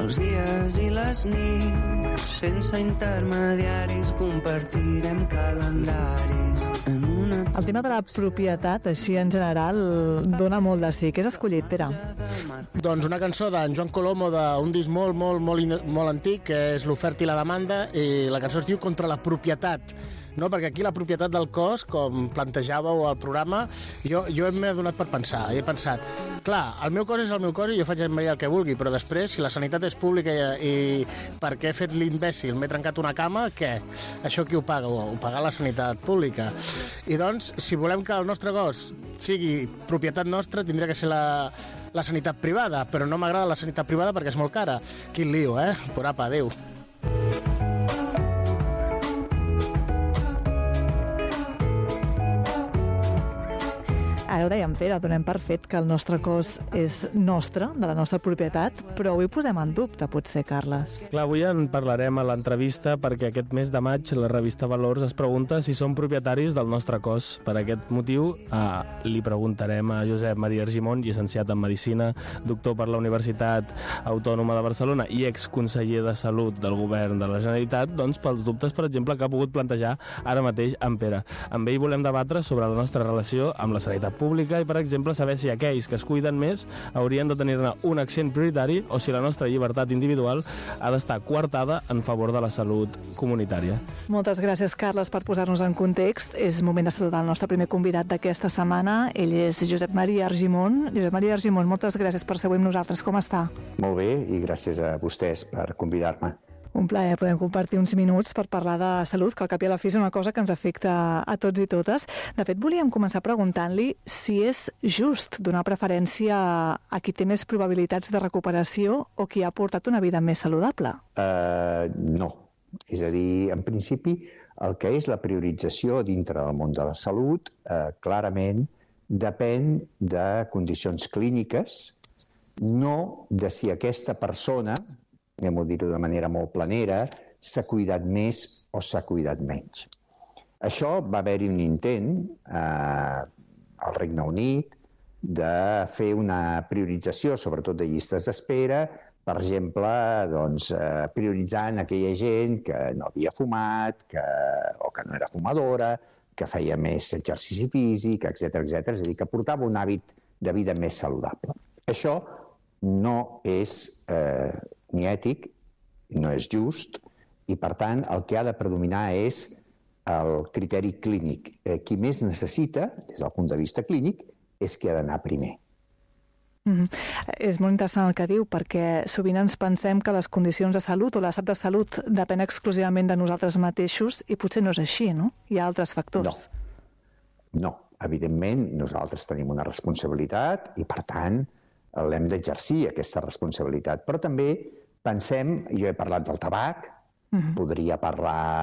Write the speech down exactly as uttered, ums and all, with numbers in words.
els dies i les nits, sense intermediaris, compartirem calendaris en una... El tema de la propietat, així en general, dona molt de sí. Què has escollit, Pere? Doncs una cançó d'en Joan Colomo d'un disc molt, molt, molt, molt antic, que és L'oferta i la demanda, i la cançó es diu Contra la propietat. No, perquè aquí la propietat del cos, com plantejàveu al programa, jo, jo m'he adonat per pensar. He pensat, clar, el meu cos és el meu cos i jo faig amb ell el que vulgui, però després, si la sanitat és pública i, i perquè he fet l'imbècil, m'he trencat una cama, què? Això qui ho paga? Ho, ho paga la sanitat pública. I doncs, si volem que el nostre cos sigui propietat nostra, tindria que ser la, la sanitat privada, però no m'agrada la sanitat privada perquè és molt cara. Quin lío, eh? Por apa, adéu. Ara ho dèiem, Pere, donem per fet que el nostre cos és nostre, de la nostra propietat, però avui posem en dubte, potser, Carles. Clar, avui en parlarem a l'entrevista perquè aquest mes de maig la revista Valors es pregunta si som propietaris del nostre cos. Per aquest motiu eh, li preguntarem a Josep Maria Argimon, llicenciat en Medicina, doctor per la Universitat Autònoma de Barcelona i exconseller de Salut del Govern de la Generalitat, doncs pels dubtes, per exemple, que ha pogut plantejar ara mateix en Pere. Amb ell volem debatre sobre la nostra relació amb la sanitat pública i, per exemple, saber si aquells que es cuiden més haurien de tenir-ne un accent prioritari o si la nostra llibertat individual ha d'estar coartada en favor de la salut comunitària. Moltes gràcies, Carles, per posar-nos en context. És moment de saludar el nostre primer convidat d'aquesta setmana. Ell és Josep Maria Argimon. Josep Maria Argimon, moltes gràcies per ser avui amb nosaltres. Com està? Molt bé, i gràcies a vostès per convidar-me. Un plaer, podem compartir uns minuts per parlar de salut, que al cap i a la fi és una cosa que ens afecta a tots i totes. De fet, volíem començar preguntant-li si és just donar preferència a qui té més probabilitats de recuperació o qui ha portat una vida més saludable. Uh, no. És a dir, en principi, el que és la priorització dintre del món de la salut, uh, clarament, depèn de condicions clíniques, no de si aquesta persona, anem-ho dir-ho de manera molt planera, s'ha cuidat més o s'ha cuidat menys. Això va haver-hi un intent eh, al Regne Unit de fer una priorització, sobretot de llistes d'espera, per exemple, doncs, eh, prioritzant aquella gent que no havia fumat que, o que no era fumadora, que feia més exercici físic, etcètera, etcètera. És a dir, que portava un hàbit de vida més saludable. Això no és eh, ni ètic, no és just, i per tant el que ha de predominar és el criteri clínic. Eh, qui més necessita, des del punt de vista clínic, és qui ha d'anar primer. Mm-hmm. És molt interessant el que diu, perquè sovint ens pensem que les condicions de salut o l'estat de salut depèn exclusivament de nosaltres mateixos i potser no és així, no? Hi ha altres factors. No, no. Evidentment, nosaltres tenim una responsabilitat i, per tant, l'hem d'exercir, aquesta responsabilitat. Però també pensem, jo he parlat del tabac, uh-huh. podria parlar